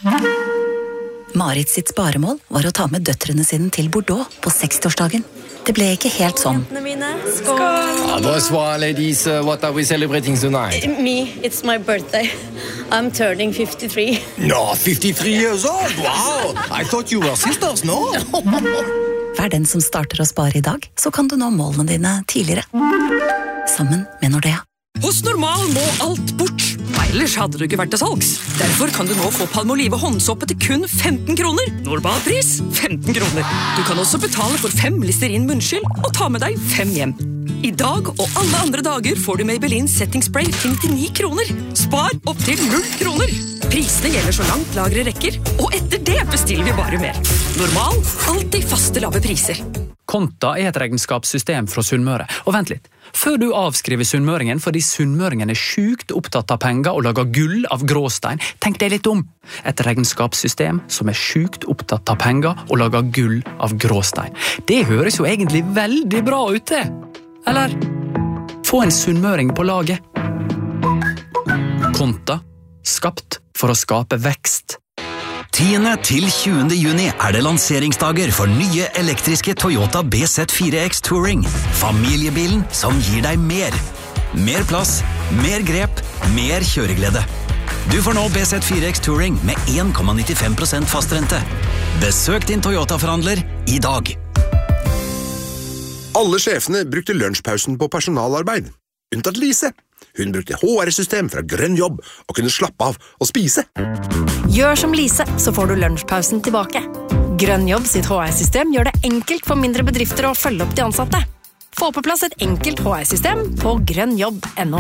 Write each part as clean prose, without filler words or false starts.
Marit sitt sparemål var å ta med døtrene sine til Bordeaux på 60-årsdagen. Det ble ikke helt sånn. Skål! Bonsoir, ladies. What are we celebrating tonight? Me, it's my birthday. I'm turning 53. No, 53 years old? Wow! I thought you were sisters, no? Vær den som starter å spare i dag, så kan du nå målene dine tidligere. Sammen med Nordea. Hos Normal må alt bort. Ellers hadde du ikke vært til salgs. Derfor kan du nå få Palmolive håndsåpe til kun 15 kroner. Normalpris 15 kroner. Du kan også betale for 5 Listerin munnskyld og ta med deg 5 hjem. I dag og alle andre dager får du Maybelline Setting Spray til 99 kroner. Spar opp til 0 kroner. Prisene gjelder så langt lagre rekker, og etter det bestiller vi bare mer. Normal, alltid faste lave priser. Konta er et regnskapssystem fra Sunnmøre. Og vent litt, før du avskriver sunnmøringen fordi sunnmøringen er sjukt opptatt av penger og lager gull av gråstein, tenk deg litt om. Et regnskapssystem som er sjukt opptatt av penger og lager gull av gråstein. Det høres jo egentlig veldig bra ut det. Eller? Få en sunnmøring på laget. Konta, skapt for å skape vekst. 10. til 20. juni er det lanseringsdager for nye elektriske Toyota BZ4X Touring. Familiebilen som gir deg mer. Mer plass, mer grep, mer kjøreglede. Du får nå BZ4X Touring med 1,95% fastrente. Besøk din Toyota-forhandler i dag. Alle sjefene brukte lunsjpausen på personalarbeid. Unntatt Lise. Hun brukte HR-system fra Grønn jobb og kunne slappe av og spise. Gjør som Lise, så får du lunsjpausen tilbake. Grønn jobb sitt HR-system gjør det enkelt for mindre bedrifter å følge opp de ansatte. Få på plass et enkelt HR-system på grønnjobb.no.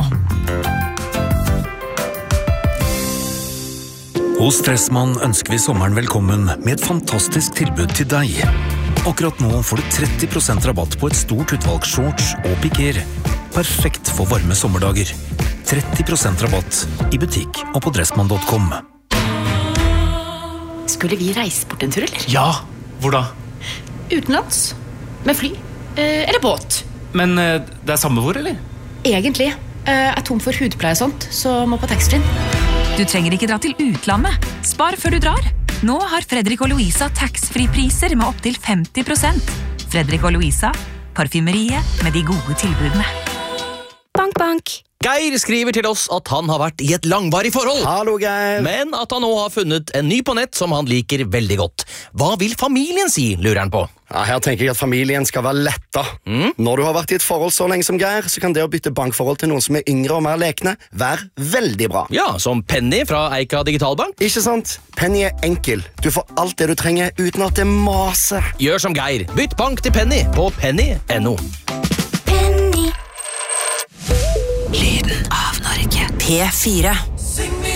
Hos Dressmann ønsker vi sommeren velkommen med et fantastisk tilbud til deg. Akkurat nå får du 30% rabatt på et stort utvalg shorts og piker. Perfekt for varme sommerdager. 30% rabatt i butikk og på dressmann.com. Skulle vi reise bort en tur, eller? Ja, hvor da? Utenlands. Med fly. Eller båt. Men det er samme hvor, eller? Egentlig. Er tom for hudpleie og sånt, så må på taxfree. Du trenger ikke dra til utlandet. Spar før du drar. Nå har Fredrik og Louisa taxfree-priser med opp til 50%. Fredrik og Louisa, parfymeriet med de gode tilbudene. Bank, bank. Geir skriver til oss at han har vært i et langvarig forhold. Hallo, Geir. Men at han nå har funnet en ny på nett som han liker veldig godt. Hva vil familien si, lurer han på? Ja, her tenker jeg at familien skal være letta. Når du har vært i et forhold så lenge som Geir, så kan det å bytte bankforhold til noen som er yngre og mer lekne være veldig bra. Ja, som Penny fra Eika Digitalbank. Ikke sant? Penny er enkel. Du får alt det du trenger uten at det maser. Gjør som Geir. Bytt bank til Penny på penny.no. Lyden av Norge. P4.